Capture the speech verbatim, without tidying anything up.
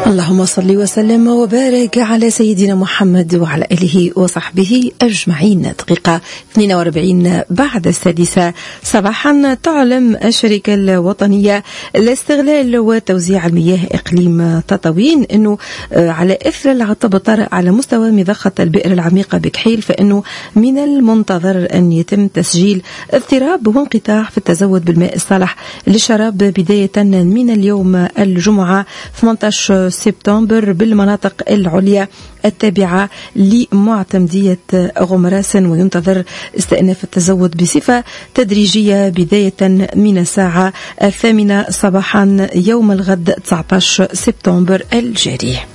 اللهم صل وسلم وبارك على سيدنا محمد وعلى آله وصحبه أجمعين. دقيقة اثنين وأربعين بعد السادسة صباحا. تعلم الشركة الوطنية لاستغلال وتوزيع المياه إقليم تطاوين أنه على إثر العطب الطارئ على مستوى مضخة البئر العميقة بكحيل، فإنه من المنتظر أن يتم تسجيل اضطراب وانقطاع في التزود بالماء الصالح للشراب بداية من اليوم الجمعة ثمانية عشر سبتمبر بالمناطق العليا التابعة لمعتمدية غمراسن، وينتظر استئناف التزود بصفة تدريجية بداية من الساعة الثامنة صباحا يوم الغد تسعة عشر سبتمبر الجاري.